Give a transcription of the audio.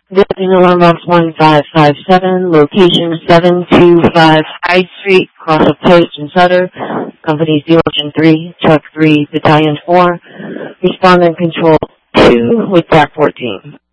Building alarm box 1557, location 725 Hyde Street, cross of Post and Sutter, company 003, truck 3, battalion 4, respondent control 2 with TAC 14.